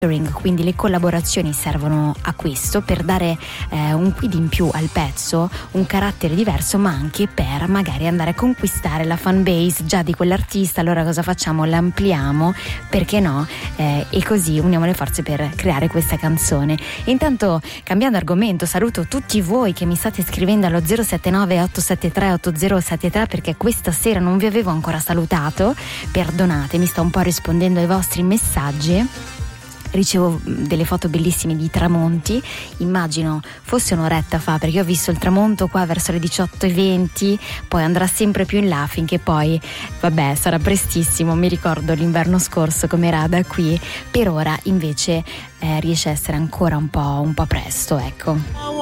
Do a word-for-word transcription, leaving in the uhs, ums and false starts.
quindi le collaborazioni servono a questo, per dare eh, un quid in più al pezzo, un carattere diverso, ma anche per magari andare a conquistare la fan base già di quell'artista. Allora cosa facciamo? L'ampliamo, perché no? Eh, e così uniamo le forze per creare questa canzone. E intanto, cambiando argomento, saluto tutti voi che mi state scrivendo allo zero sette nove otto sette tre otto zero sette tre, perché questa sera non vi avevo ancora salutato, perdonate, mi sto un po' rispondendo ai vostri messaggi. Ricevo delle foto bellissime di tramonti, immagino fosse un'oretta fa, perché ho visto il tramonto qua verso le diciotto e venti, poi andrà sempre più in là finché poi, vabbè, sarà prestissimo. Mi ricordo l'inverno scorso com'era da qui, per ora invece eh, riesce a essere ancora un po', un po' presto, ecco.